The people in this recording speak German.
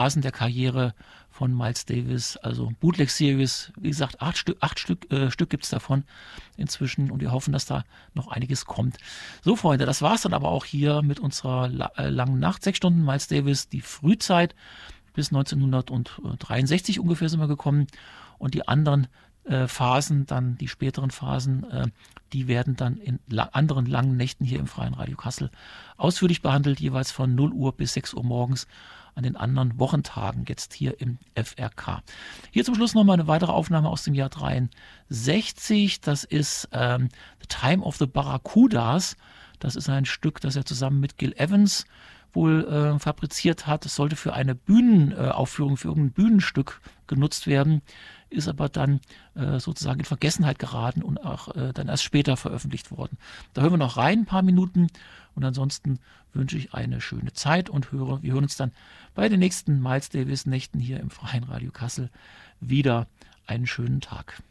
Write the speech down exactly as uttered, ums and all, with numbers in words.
Phasen der Karriere von Miles Davis, also Bootleg-Series, wie gesagt, acht Stück, acht Stück, äh, Stück gibt es davon inzwischen und wir hoffen, dass da noch einiges kommt. So, Freunde, das war es dann aber auch hier mit unserer la äh, langen Nacht. Sechs Stunden Miles Davis, die Frühzeit bis neunzehnhundertdreiundsechzig ungefähr sind wir gekommen und die anderen äh, Phasen, dann die späteren Phasen, äh, die werden dann in la anderen langen Nächten hier im Freien Radio Kassel ausführlich behandelt, jeweils von null Uhr bis sechs Uhr morgens an den anderen Wochentagen, jetzt hier im F R K. Hier zum Schluss nochmal eine weitere Aufnahme aus dem Jahr dreiundsechzig. Das ist ähm, The Time of the Barracudas. Das ist ein Stück, das er zusammen mit Gil Evans wohl äh, fabriziert hat. Es sollte für eine Bühnenaufführung, äh, für irgendein Bühnenstück genutzt werden, ist aber dann äh, sozusagen in Vergessenheit geraten und auch äh, dann erst später veröffentlicht worden. Da hören wir noch rein, ein paar Minuten, und ansonsten wünsche ich eine schöne Zeit und höre, wir hören uns dann bei den nächsten Miles Davis Nächten hier im Freien Radio Kassel wieder. Einen schönen Tag.